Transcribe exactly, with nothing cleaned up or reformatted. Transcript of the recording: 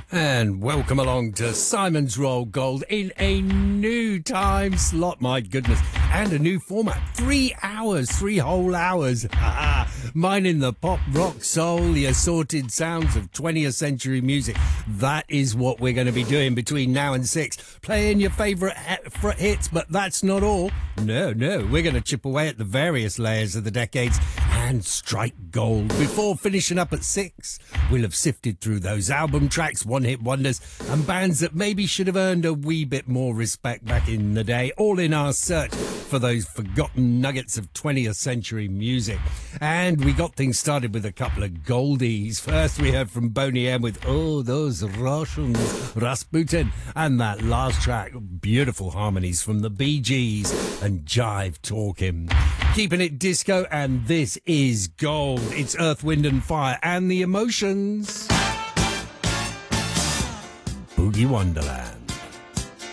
And welcome along to Simon's Roll Gold in a new time slot, my goodness, and a new format. Three hours, three whole hours. Mine in the pop, rock, soul, the assorted sounds of twentieth century music. That is what we're going to be doing between now and six. Playing your favourite hits, but that's not all. No, no, we're going to chip away at the various layers of the decades and strike gold. Before finishing up at six, we'll have sifted through those album tracks, one-hit wonders, and bands that maybe should have earned a wee bit more respect back in the day, all in our search for those forgotten nuggets of twentieth century music. And we got things started with a couple of goldies. First, we heard from Boney M with Oh, Those Russians, Rasputin, and that last track, beautiful harmonies from the Bee Gees and Jive Talking. Keeping it disco, and this is gold. It's Earth, Wind and Fire and the Emotions. Boogie Wonderland.